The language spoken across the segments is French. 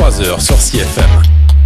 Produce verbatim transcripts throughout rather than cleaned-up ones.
trois heures sur C F M.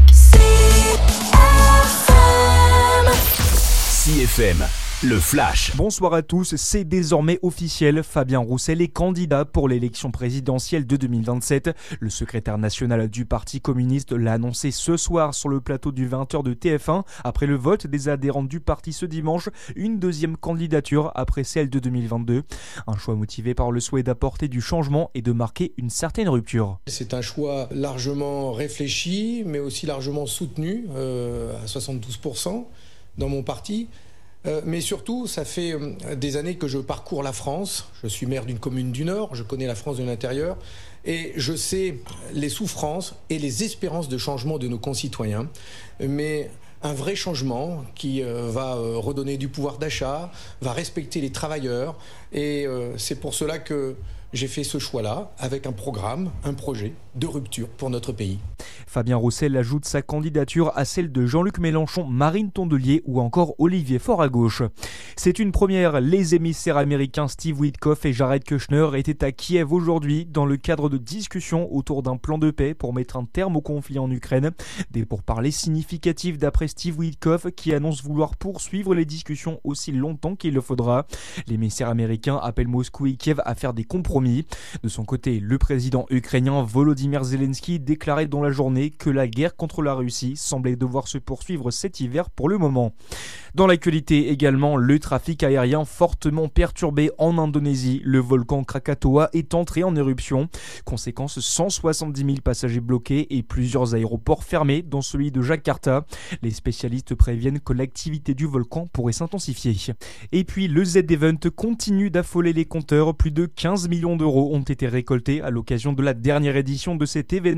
C F M, le Flash. Bonsoir à tous, c'est désormais officiel. Fabien Roussel est candidat pour l'élection présidentielle de deux mille vingt-sept. Le secrétaire national du Parti communiste l'a annoncé ce soir sur le plateau du vingt heures de T F un. Après le vote des adhérents du parti ce dimanche, une deuxième candidature après celle de deux mille vingt-deux. Un choix motivé par le souhait d'apporter du changement et de marquer une certaine rupture. C'est un choix largement réfléchi, mais aussi largement soutenu, euh, à soixante-douze pour cent dans mon parti. Euh, mais surtout, ça fait euh, des années que je parcours la France. Je suis maire d'une commune du Nord, je connais la France de l'intérieur, et je sais les souffrances et les espérances de changement de nos concitoyens. Mais un vrai changement qui euh, va euh, redonner du pouvoir d'achat, va respecter les travailleurs, et euh, c'est pour cela que j'ai fait ce choix-là, avec un programme, un projet de rupture pour notre pays. Fabien Roussel ajoute sa candidature à celle de Jean-Luc Mélenchon, Marine Tondelier ou encore Olivier Faure à gauche. C'est une première. Les émissaires américains Steve Witkoff et Jared Kushner étaient à Kiev aujourd'hui dans le cadre de discussions autour d'un plan de paix pour mettre un terme au conflit en Ukraine. Des pourparlers significatifs d'après Steve Witkoff qui annonce vouloir poursuivre les discussions aussi longtemps qu'il le faudra. L'émissaire américain appelle Moscou et Kiev à faire des compromis. De son côté, le président ukrainien Volodymyr Zelensky déclarait dans la journée que la guerre contre la Russie semblait devoir se poursuivre cet hiver pour le moment. Dans l'actualité également, le trafic aérien fortement perturbé en Indonésie. Le volcan Krakatoa est entré en éruption. Conséquence, cent soixante-dix mille passagers bloqués et plusieurs aéroports fermés, dont celui de Jakarta. Les spécialistes préviennent que l'activité du volcan pourrait s'intensifier. Et puis, le Z-Event continue d'affoler les compteurs. Plus de quinze millions d'euros ont été récoltés à l'occasion de la dernière édition de cet événement.